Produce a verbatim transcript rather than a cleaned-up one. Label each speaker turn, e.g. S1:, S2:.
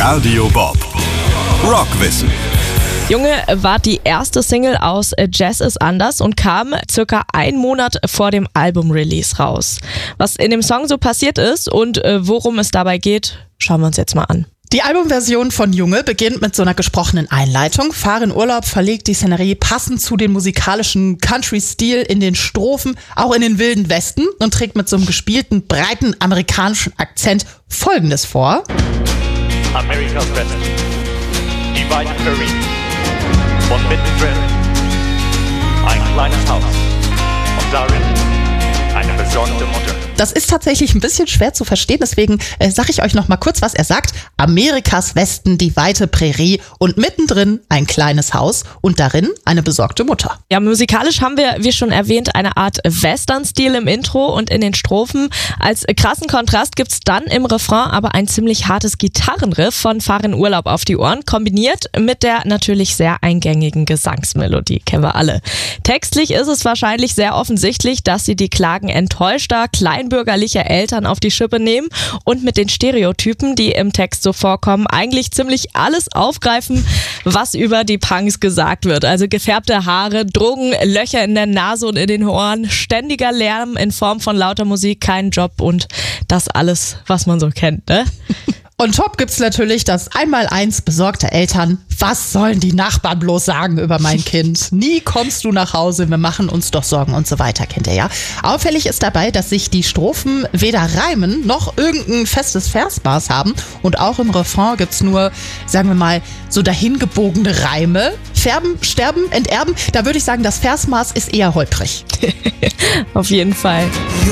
S1: Radio Bob. Rockwissen.
S2: Junge war die erste Single aus Jazz ist anders und kam circa einen Monat vor dem Album-Release raus. Was in dem Song so passiert ist und äh, worum es dabei geht, schauen wir uns jetzt mal an.
S3: Die Albumversion von Junge beginnt mit so einer gesprochenen Einleitung. Fahr in Urlaub verlegt die Szenerie passend zu dem musikalischen Country-Stil in den Strophen, auch in den wilden Westen, und trägt mit so einem gespielten, breiten amerikanischen Akzent Folgendes vor.
S4: Amerikas Westen, die weite Prärie, und mittendrin ein kleines Haus und darin eine besorgte Mutter.
S3: Das ist tatsächlich ein bisschen schwer zu verstehen, deswegen äh, sage ich euch noch mal kurz, was er sagt. Amerikas Westen, die weite Prärie und mittendrin ein kleines Haus und darin eine besorgte Mutter.
S2: Ja, musikalisch haben wir, wie schon erwähnt, eine Art Western-Stil im Intro und in den Strophen. Als krassen Kontrast gibt's dann im Refrain aber ein ziemlich hartes Gitarrenriff von Fahr in Urlaub auf die Ohren, kombiniert mit der natürlich sehr eingängigen Gesangsmelodie, kennen wir alle. Textlich ist es wahrscheinlich sehr offensichtlich, dass sie die Klagen enttäuschter, kleinbürgerlicher Eltern auf die Schippe nehmen und mit den Stereotypen, die im Text so vorkommen, eigentlich ziemlich alles aufgreifen, was über die Punks gesagt wird. Also gefärbte Haare, Drogen, Löcher in der Nase und in den Ohren, ständiger Lärm in Form von lauter Musik, kein Job und das alles, was man so kennt, ne?
S3: Und top gibt's natürlich das Einmaleins besorgter Eltern. Was sollen die Nachbarn bloß sagen über mein Kind? Nie kommst du nach Hause, wir machen uns doch Sorgen und so weiter, kennt ihr ja. Auffällig ist dabei, dass sich die Strophen weder reimen noch irgendein festes Versmaß haben. Und auch im Refrain gibt's nur, sagen wir mal, so dahingebogene Reime. Färben, sterben, enterben. Da würde ich sagen, das Versmaß ist eher holprig.
S2: Auf jeden Fall.